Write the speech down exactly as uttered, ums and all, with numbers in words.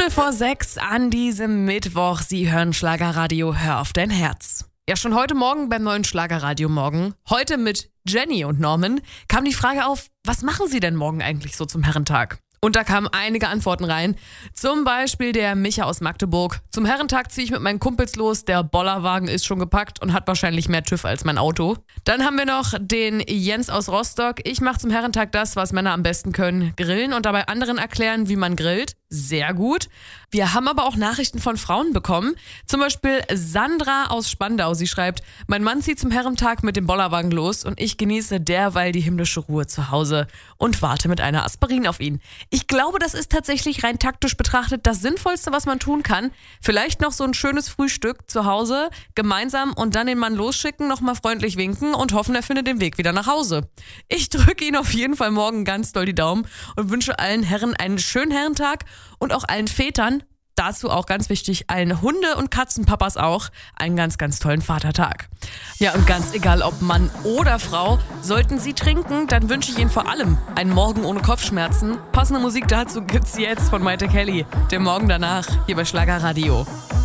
Viertel vor sechs an diesem Mittwoch. Sie hören Schlagerradio, hör auf dein Herz. Ja, schon heute Morgen beim neuen Schlagerradio Morgen, heute mit Jenny und Norman, kam die Frage auf, was machen Sie denn morgen eigentlich so zum Herrentag? Und da kamen einige Antworten rein. Zum Beispiel der Micha aus Magdeburg. Zum Herrentag ziehe ich mit meinen Kumpels los. Der Bollerwagen ist schon gepackt und hat wahrscheinlich mehr TÜV als mein Auto. Dann haben wir noch den Jens aus Rostock. Ich mache zum Herrentag das, was Männer am besten können. Grillen und dabei anderen erklären, wie man grillt. Sehr gut. Wir haben aber auch Nachrichten von Frauen bekommen. Zum Beispiel Sandra aus Spandau. Sie schreibt, mein Mann zieht zum Herrentag mit dem Bollerwagen los und ich genieße derweil die himmlische Ruhe zu Hause und warte mit einer Aspirin auf ihn. Ich glaube, das ist tatsächlich rein taktisch betrachtet das Sinnvollste, was man tun kann. Vielleicht noch so ein schönes Frühstück zu Hause, gemeinsam und dann den Mann losschicken, nochmal freundlich winken und hoffen, er findet den Weg wieder nach Hause. Ich drücke Ihnen auf jeden Fall morgen ganz doll die Daumen und wünsche allen Herren einen schönen Herrentag und auch allen Vätern, dazu auch ganz wichtig, allen Hunde- und Katzenpapas auch, einen ganz, ganz tollen Vatertag. Ja, und ganz egal, ob Mann oder Frau, sollten Sie trinken, dann wünsche ich Ihnen vor allem einen Morgen ohne Kopfschmerzen. Passende Musik dazu gibt's jetzt von Maite Kelly, der Morgen danach, hier bei Schlagerradio.